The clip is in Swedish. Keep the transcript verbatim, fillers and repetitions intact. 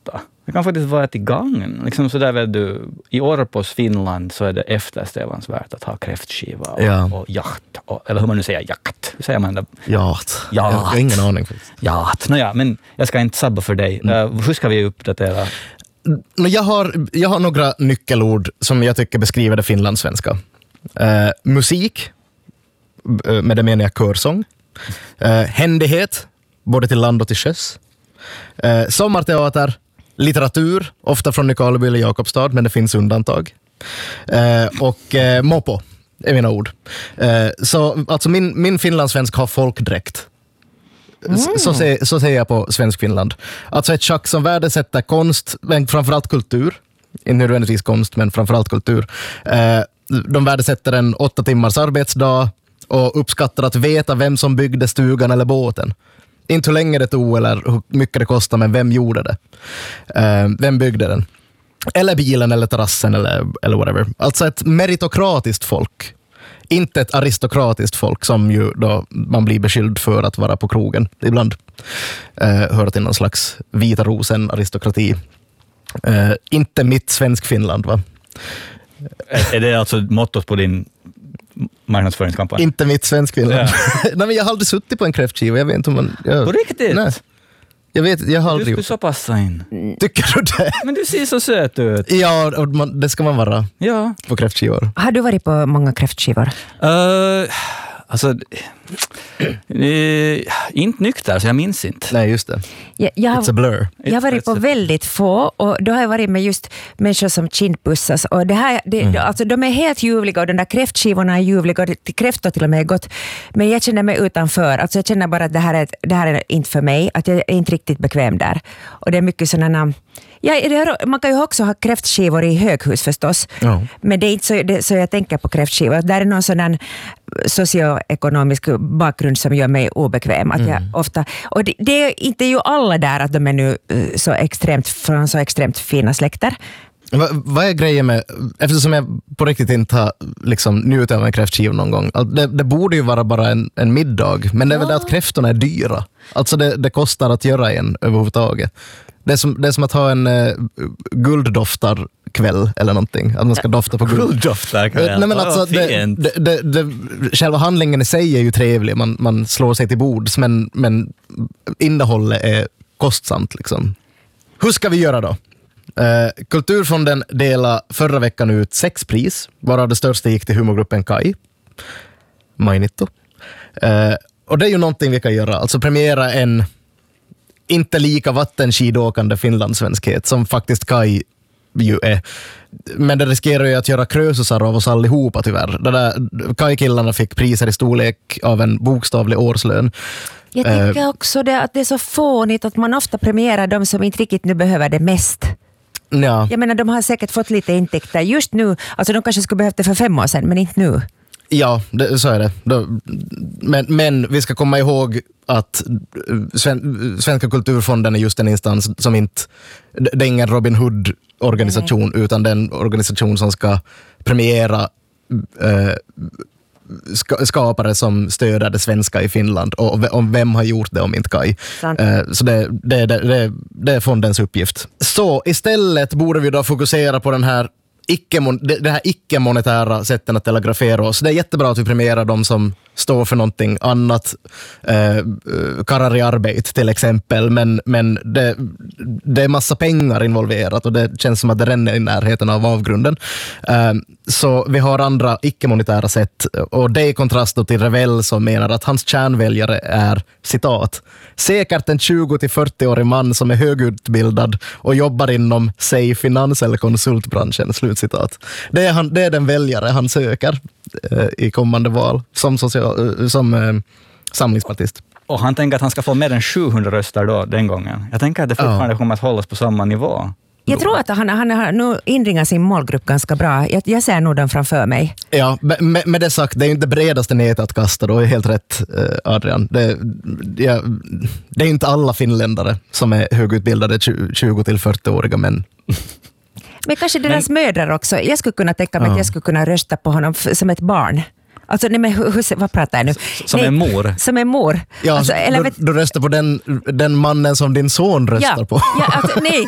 kostar. Det kan faktiskt vara till gång. Liksom så där, vet du, i Orpos Finland så är det eftersträvansvärt att ha kräftskiva och, ja. och jakt. Och, eller hur man nu säger, jakt. Hur säger man det? Jakt. Jag har ingen aning. Jakt. Nåja, men jag ska inte sabba för dig. Mm. Uh, hur ska vi uppdatera? Jag har, jag har några nyckelord som jag tycker beskriver det finlandssvenska. Uh, musik, uh, med det menar jag körsång. Uh, händighet, både till land och till sjöss. Uh, sommarteater, litteratur, ofta från Nykarleby eller Jakobstad, men det finns undantag. Uh, och uh, mopo är mina ord. Uh, så alltså min, min finlandssvensk har folkdräkt. Mm. Så, se, så säger jag på Svensk Finland. Alltså ett schack som värdesätter konst, men framförallt kultur. Inte nödvändigtvis konst, men framförallt kultur. Uh, de värdesätter en åtta timmars arbetsdag och uppskattar att veta vem som byggde stugan eller båten. Inte hur länge det tog eller hur mycket det kostar, men vem gjorde det? Uh, vem byggde den? Eller bilen eller terrassen eller, eller whatever. Alltså ett meritokratiskt folk. Inte ett aristokratiskt folk som ju då man blir beskylld för att vara på krogen ibland. Uh, hör till någon slags vita rosen aristokrati. Uh, inte mitt Svensk Finland, va? Är, är det alltså mottot på din marknadsföringskampanj? Inte mitt Svensk Finland. Ja. Nej, men jag har aldrig suttit på en kräftskiva. Jag vet inte om man... Jag, på riktigt? Nej. Jag vet, jag har du aldrig skulle gjort. Så passa in. Tycker du det? Men du ser så söt ut. Ja, och man, det ska man vara. Ja. På kräftskivor. Har du varit på många kräftskivor? Uh, alltså... Uh, inte nykter, så jag minns inte. Nej, just det. Jag, jag, It's a blur. Jag har varit på väldigt få, och då har jag varit med just människor som kindpussas. Och det här, det, mm. alltså, de är helt ljuvliga och de där kräftskivorna är ljuvliga och till kräftor till och med gott. Men jag känner mig utanför. Alltså, jag känner bara att det här, är, det här är inte för mig. Att jag är inte riktigt bekväm där. Och det är mycket sådana... Ja, man kan ju också ha kräftskivor i höghus förstås. Ja. Men det är inte så, det, så jag tänker på kräftskivor. Där är någon sådan socioekonomisk bakgrund som gör mig obekväm. Att jag mm. ofta, och det, det är inte ju alla där att de är nu så extremt, från så extremt fina släkter. Va, vad är grejen med, eftersom jag på riktigt inte har liksom, njutit av en kräftskiva någon gång. Det, det borde ju vara bara en, en middag. Men det är väl ja. det att kräftorna är dyra. Alltså det, det kostar att göra en överhuvudtaget. Det är som, det är som att ha en uh, gulddoftarkväll eller någonting. Att man ska dofta på guld. Gulddoftarkväll? Nej, men alltså, det, det, det, det, själva handlingen i sig är ju trevlig. Man, man slår sig till bords, men, men innehållet är kostsamt. Liksom. Hur ska vi göra då? Uh, Kulturfonden delade förra veckan ut sex pris, varav det största gick till humorgruppen Kai. Mainittu. Uh, och det är ju någonting vi kan göra. Alltså premiera en inte lika vattenskidåkande finlandssvenskhet som faktiskt Kai ju är. Men det riskerar ju att göra krösusar av oss allihopa tyvärr. Det där, Kai-killarna fick priser i storlek av en bokstavlig årslön. Jag tänker uh, också det, att det är så fånigt att man ofta premierar de som inte riktigt nu behöver det mest. Ja. Jag menar, de har säkert fått lite intäkter just nu. Alltså de kanske skulle behövt det för fem år sedan, men inte nu. Ja, det, så är det. Men, men vi ska komma ihåg att Sven, Svenska kulturfonden är just en instans som inte... Det är ingen Robin Hood-organisation, Nej. utan det är en organisation som ska premiera eh, ska, skapare som stöder det svenska i Finland. Och om vem har gjort det om inte Kai. Eh, så det, det, det, det, det är fondens uppgift. Så istället borde vi då fokusera på den här Icke, det här icke-monetära sätten att telegrafera oss. Det är jättebra att vi premierar de som står för någonting annat. Eh, karrar i arbete till exempel. Men, men det, det är massa pengar involverat och det känns som att det ränner i närheten av avgrunden. Eh, så vi har andra icke-monetära sätt. Och det är i kontrast till Revell som menar att hans kärnväljare är, citat, säkert en tjugo till fyrtio-årig man som är högutbildad och jobbar inom, säg, finans- eller konsultbranschen, slutcitat. Det är, han, det är den väljare han söker eh, i kommande val som, social, eh, som eh, samlingspartist. Och han tänker att han ska få mer än sjuhundra röster då, den gången. Jag tänker att det fortfarande ja. kommer att hållas på samma nivå. Jag tror att han, han har nu inringat sin målgrupp ganska bra. Jag, jag ser nog den framför mig. Ja, med, med det sagt, det är ju inte det bredaste nätet att kasta då, är helt rätt, Adrian. Det, ja, det är inte alla finländare som är högutbildade tjugo till fyrtio-åriga män. Men kanske deras men, mödrar också. Jag skulle kunna tänka mig ja. att jag skulle kunna rösta på honom f- som ett barn. Alltså, nej, men hur, vad pratar jag nu? Som nej, en mor. Som en mor. Ja, alltså, eller, du, du röstar på den, den mannen som din son röstar ja, på. Ja, alltså, nej,